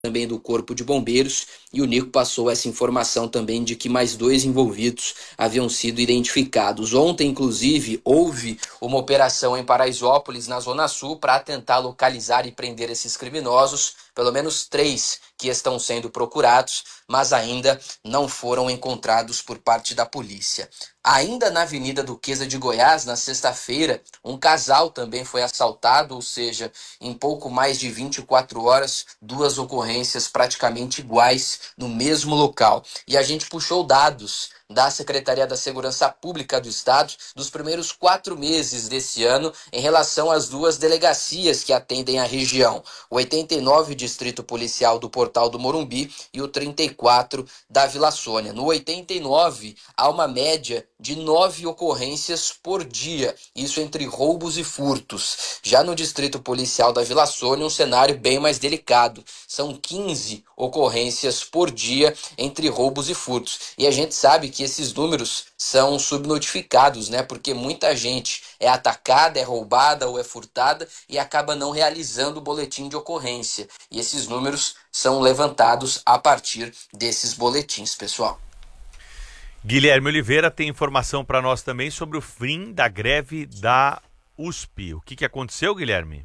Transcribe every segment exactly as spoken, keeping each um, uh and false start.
também do Corpo de Bombeiros, e o Nico passou essa informação também de que mais dois envolvidos haviam sido identificados. Ontem, inclusive, houve uma operação em Paraisópolis, na Zona Sul, para tentar localizar e prender esses criminosos, pelo menos três que estão sendo procurados, mas ainda não foram encontrados por parte da polícia. Ainda na Avenida Duquesa de Goiás, na sexta-feira, um casal também foi assaltado, ou seja, em pouco mais de vinte e quatro horas, duas ocorrências praticamente iguais no mesmo local. E a gente puxou dados da Secretaria da Segurança Pública do Estado dos primeiros quatro meses desse ano em relação às duas delegacias que atendem a região, o oitenta e nove Distrito Policial do Portal do Morumbi e o trinta e quatro da Vila Sônia. No oitenta e nove, há uma média de nove ocorrências por dia, isso entre roubos e furtos. Já no Distrito Policial da Vila Sônia, um cenário bem mais delicado. São quinze ocorrências por dia entre roubos e furtos. E a gente sabe que esses números são subnotificados, né? Porque muita gente é atacada, é roubada ou é furtada e acaba não realizando o boletim de ocorrência. E esses números são levantados a partir desses boletins, pessoal. Guilherme Oliveira tem informação para nós também sobre o fim da greve da U S P. O que, que aconteceu, Guilherme?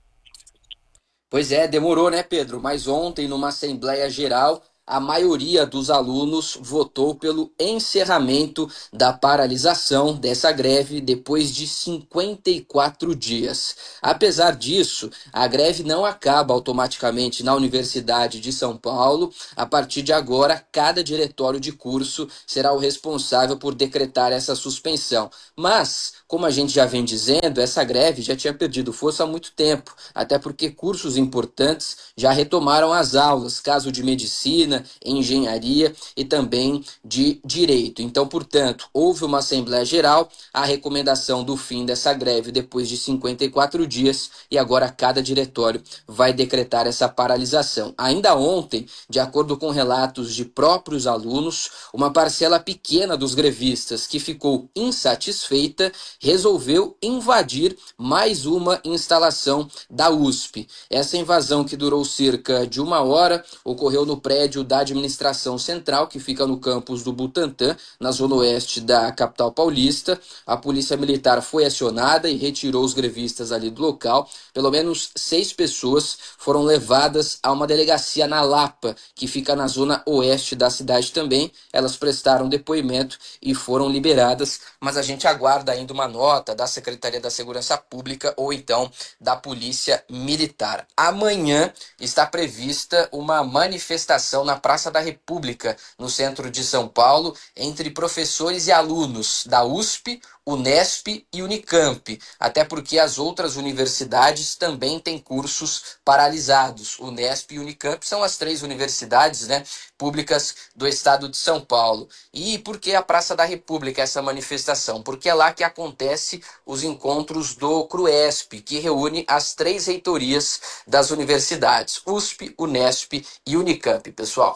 Pois é, demorou, né, Pedro? Mas ontem, numa Assembleia Geral, a maioria dos alunos votou pelo encerramento da paralisação dessa greve depois de cinquenta e quatro dias. Apesar disso, a greve não acaba automaticamente na Universidade de São Paulo. A partir de agora, cada diretório de curso será o responsável por decretar essa suspensão. Mas, como a gente já vem dizendo, essa greve já tinha perdido força há muito tempo, até porque cursos importantes já retomaram as aulas, caso de medicina, engenharia e também de direito. Então, portanto, houve uma Assembleia Geral, a recomendação do fim dessa greve depois de cinquenta e quatro dias e agora cada diretório vai decretar essa paralisação. Ainda ontem, de acordo com relatos de próprios alunos, uma parcela pequena dos grevistas que ficou insatisfeita resolveu invadir mais uma instalação da U S P. Essa invasão, que durou cerca de uma hora, ocorreu no prédio da Administração Central, que fica no campus do Butantã, na zona oeste da capital paulista. A polícia militar foi acionada e retirou os grevistas ali do local. Pelo menos seis pessoas foram levadas a uma delegacia na Lapa, que fica na zona oeste da cidade também. Elas prestaram depoimento e foram liberadas, mas a gente aguarda ainda uma nota da Secretaria da Segurança Pública ou então da Polícia Militar. Amanhã está prevista uma manifestação na Praça da República, no centro de São Paulo, entre professores e alunos da U S P, Unesp e Unicamp, até porque as outras universidades também têm cursos paralisados. Unesp e Unicamp são as três universidades, né, públicas do estado de São Paulo. E por que a Praça da República, essa manifestação? Porque é lá que acontece os encontros do CRUESP, que reúne as três reitorias das universidades, U S P, Unesp e Unicamp, pessoal.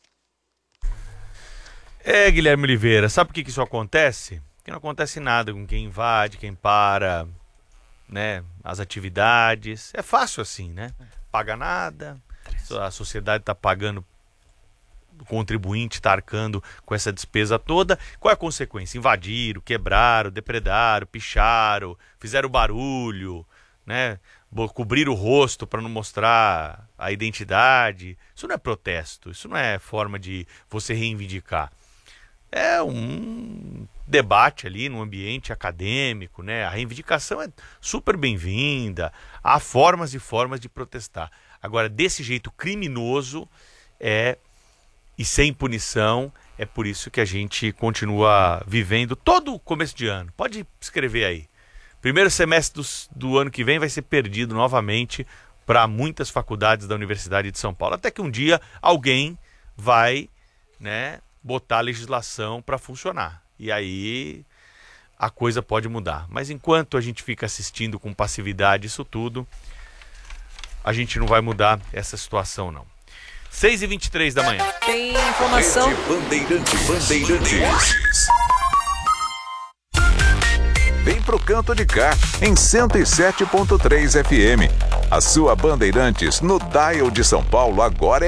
É, Guilherme Oliveira, sabe por que isso acontece? Porque não acontece nada com quem invade, quem para, né, as atividades. É fácil assim, né? Paga nada, a sociedade está pagando, o contribuinte está arcando com essa despesa toda. Qual é a consequência? Invadiram, quebraram, depredaram, picharam, fizeram barulho, né? Cobriram o rosto para não mostrar a identidade. Isso não é protesto, isso não é forma de você reivindicar. É um debate ali no ambiente acadêmico, né? A reivindicação é super bem-vinda, há formas e formas de protestar. Agora, desse jeito criminoso é, e sem punição, é por isso que a gente continua vivendo todo o começo de ano. Pode escrever aí. Primeiro semestre do, do ano que vem vai ser perdido novamente para muitas faculdades da Universidade de São Paulo, até que um dia alguém vai, né, botar a legislação para funcionar. E aí a coisa pode mudar. Mas enquanto a gente fica assistindo com passividade isso tudo, a gente não vai mudar essa situação, não. seis e vinte e três da manhã. Tem informação. Rede Bandeirante, Bandeirantes. Vem pro canto de cá, em cento e sete ponto três F M. A sua Bandeirantes no dial de São Paulo agora é